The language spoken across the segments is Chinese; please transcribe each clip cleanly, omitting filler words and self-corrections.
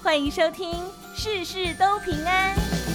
欢迎收听事事都平安。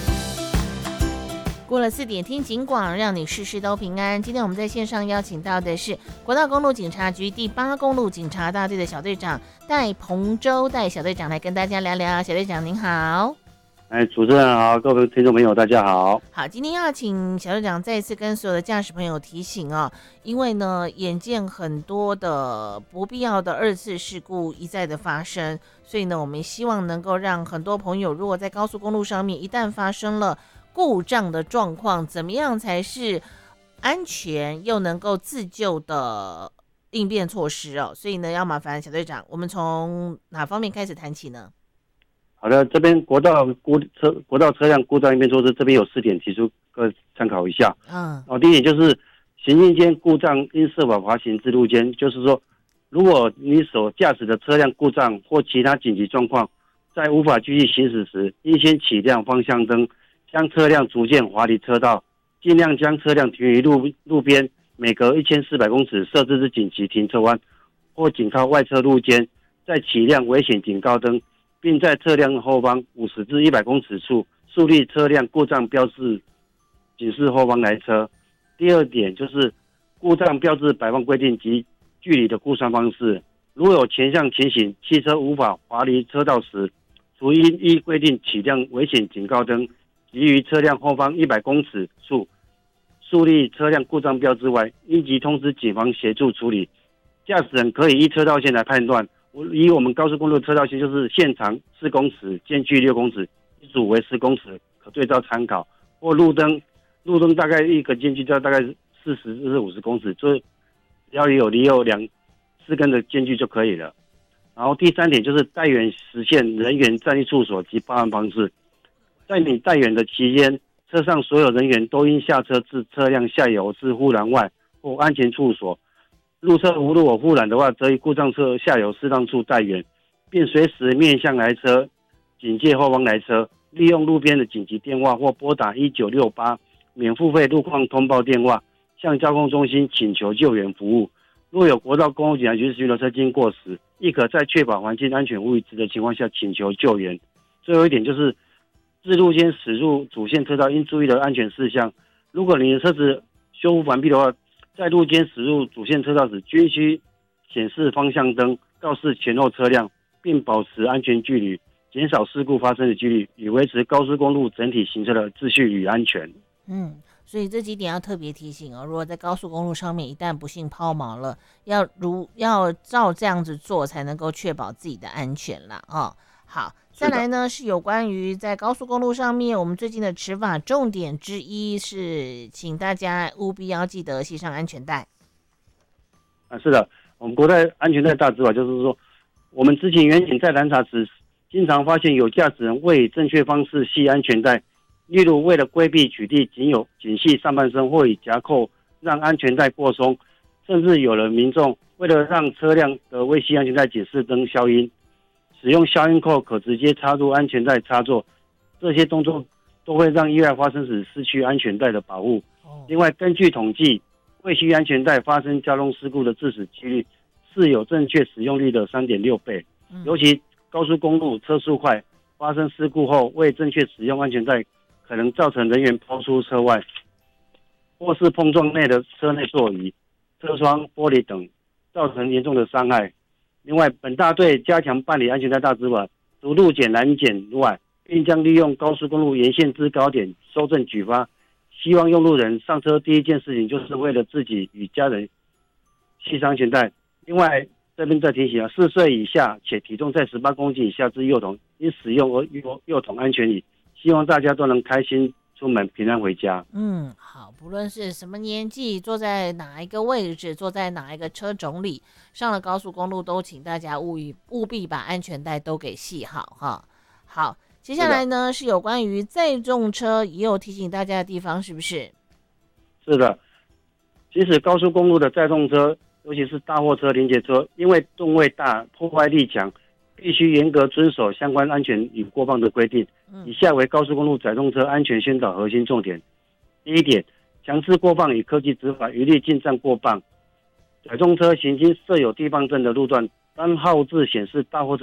过了4点听警广，让你事事都平安。今天我们在线上邀请到的是国道公路警察局第8公路警察大队的小队长戴鹏洲戴小队长来跟大家聊聊。小队长您好。 主持人好，各位听众朋友大家好。 好，今天要请小队长再一次跟所有的驾驶朋友提醒哦，因为呢眼见很多的不必要的2次事故一再的发生，所以呢我们希望能够让很多朋友如果在高速公路上面一旦发生了故障的状况，怎么样才是安全又能够自救的应变措施哦？所以呢要麻烦小队长，我们从哪方面开始谈起呢？ 好的，这边国道车辆故障应变措施这边有4点提出各参考一下。第一点就是行进间故障应设法滑行至路肩，就是说如果你所驾驶的车辆故障或其他紧急状况，在无法继续行驶时，应先启亮方向灯，将车辆逐渐滑离车道，尽量将车辆停于路边，每隔1400公尺设置之紧急停车弯或紧靠外侧路肩，再启亮危险警告灯，并在车辆后方50至100公尺处树立车辆故障标志，警示后方来车。第二点就是故障标志摆放规定及距离的估算方式，如有前项情形，汽车无法滑离车道时，除应依规定启亮危险警告灯，及于车辆后方100公尺处树立车辆故障标志外，应即通知警方协助处理。驾驶人可以依车道线来判断，以我们高速公路车道线就是线长4公尺，间距6公尺，一组为10公尺，可对照参考。或路灯大概一个间距大概40至50公尺，所以只要有离有4根的间距就可以了。然后第3点就是带援实现人员站立处所及报案方式。在你带援的期间，车上所有人员都应下车至车辆下游至护栏外或安全处所。路侧如果护栏的话，则以故障车下游适当处带援，并随时面向来车，警戒后方来车，利用路边的紧急电话或拨打1968免付费路况通报电话，向交通中心请求救援服务。若有国道公路警察局巡逻车经过时，亦可在确保环境安全无虞的情况下请求救援。最后一点就是自路间驶入主线车道应注意的安全事项。如果你的车子修复完毕的话，在路间驶入主线车道时，均需显示方向灯，告示前后车辆，并保持安全距离，减少事故发生的几率，以维持高速公路整体行车的秩序与安全。 所以这几点要特别提醒哦。如果在高速公路上面一旦不幸抛锚了，要照这样子做，才能够确保自己的安全啦哦。好，再来呢是有关于在高速公路上面，我们最近的执法重点之一是，请大家务必要记得系上安全带。 是的，我们国内安全带大执法就是说，我们执勤员警在拦查时，经常发现有驾驶人未以正确方式系安全带，例如为了规避取缔仅系上半身，或以夹扣让安全带过松，甚至有的民众为了让车辆的未系安全带警示灯消音，使用消音扣可直接插入安全带插座，这些动作都会让意外发生时失去安全带的保护。另外，根据统计，未系安全带发生交通事故的致死几率是有正确使用率的 3.6 倍。尤其高速公路车速快，发生事故后未正确使用安全带，可能造成人员抛出车外，或是碰撞内的车内座椅、车窗、玻璃等，造成严重的伤害。另外，本大队加强办理安全带大执法，除路检拦检外，并将利用高速公路沿线制高点收证举发。希望用路人上车第一件事情就是为了自己与家人系上安全带。另外，这边再提醒4岁以下且体重在18公斤以下之幼童，应使用幼童安全椅。希望大家都能开心出门，平安回家。 好，不论是什么年纪，坐在哪一个位置，坐在哪一个车种里，上了高速公路，都请大家务必把安全带都给系好哈。好，接下来呢是有关于载重车也有提醒大家的地方，是不是？ 是的，即使高速公路的载重车，尤其是大货车、连结车，因为吨位大、破坏力强，必须严格遵守相关安全与过磅的规定。以下为高速公路载重车安全宣导核心重点。第一点，强制过磅与科技执法，一律进站过磅。载重车行经设有地磅证的路段，当号志显示大货车